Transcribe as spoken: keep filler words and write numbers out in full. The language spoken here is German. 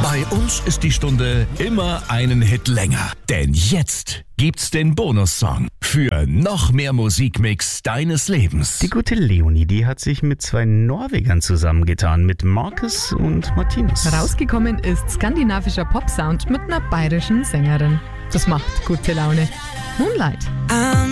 Bei uns ist die Stunde immer einen Hit länger. Denn jetzt gibt's den Bonussong für noch mehr Musikmix deines Lebens. Die gute Leonie, die hat sich mit zwei Norwegern zusammengetan, mit Marcus und Martinus. Rausgekommen ist skandinavischer Popsound mit einer bayerischen Sängerin. Das macht gute Laune. Moonlight. I'm